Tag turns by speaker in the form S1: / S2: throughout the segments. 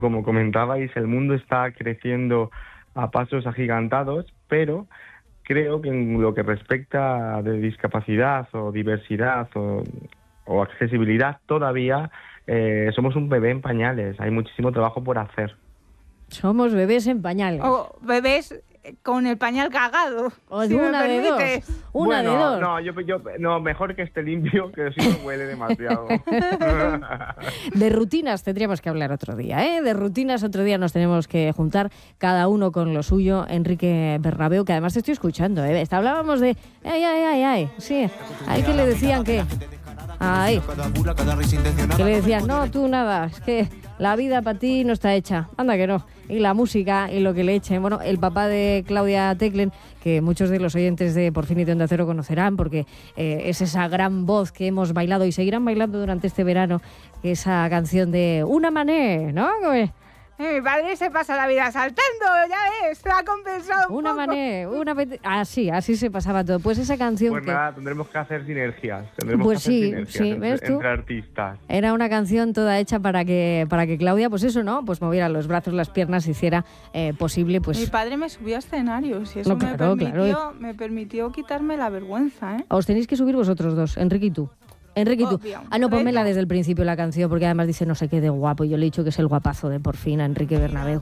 S1: Como comentabais, el mundo está creciendo a pasos agigantados, pero creo que en lo que respecta a de discapacidad o diversidad o accesibilidad, todavía somos un bebé en pañales. Hay muchísimo trabajo por hacer.
S2: Somos bebés en pañales.
S3: O bebés con el pañal cagado.
S2: O
S3: si
S2: una
S3: me
S2: de dos.
S3: permites.
S2: Una de dos.
S1: No, mejor que esté limpio, que si no huele demasiado.
S2: De rutinas tendríamos que hablar otro día, ¿eh? De rutinas otro día nos tenemos que juntar, cada uno con lo suyo. Enrique Bernabeu, que además te estoy escuchando, ¿eh? Hablábamos de... Ay, sí. Hay que le decían que... Ay, que le decían, no, tú nada, es que la vida para ti no está hecha, anda que no, y la música y lo que le echen. Bueno, el papá de Claudia Teclen, que muchos de los oyentes de Por fin y de Onda Cero conocerán, porque es esa gran voz que hemos bailado y seguirán bailando durante este verano, esa canción de Una Mané, ¿no?
S3: Mi padre se pasa la vida saltando, ya ves, se ha compensado un poco.
S2: Así se pasaba todo. Pues esa canción
S1: Pues nada, tendremos que hacer sinergias.
S2: Sí, ¿ves tú?
S1: Entre artistas.
S2: Era una canción toda hecha para que Claudia, pues eso, ¿no? Pues moviera los brazos, las piernas, hiciera posible, pues...
S3: Mi padre me subió a escenarios y eso me permitió quitarme la vergüenza, ¿eh?
S2: Os tenéis que subir vosotros dos, Enrique y tú. No, ponmela desde el principio la canción, porque además dice no sé qué de guapo. Yo le he dicho que es el guapazo de Por fin a Enrique Bernabeu.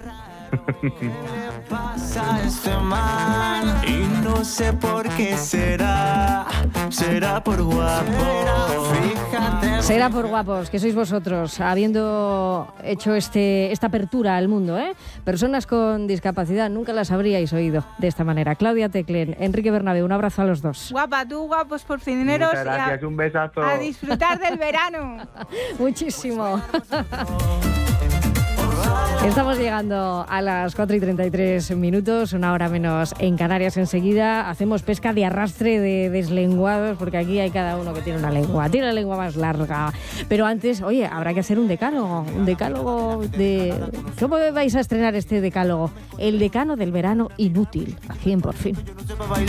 S4: Pasa este mal y no sé por qué será por guapo. Fíjate.
S2: Será por guapos, que sois vosotros, habiendo hecho esta apertura al mundo, ¿eh? Personas con discapacidad, nunca las habríais oído de esta manera. Claudia Teclen, Enrique Bernabeu, un abrazo a los dos.
S3: Guapa, tú, guapos por fineros.
S1: Muchas gracias, un besazo.
S3: A disfrutar del verano.
S2: Muchísimo. Estamos llegando a las 4:33, una hora menos en Canarias. Enseguida hacemos pesca de arrastre de deslenguados, porque aquí hay cada uno que tiene una lengua más larga. Pero antes, oye, habrá que hacer un decálogo de... ¿Cómo vais a estrenar este decálogo? El decano del verano inútil, aquí en Por fin.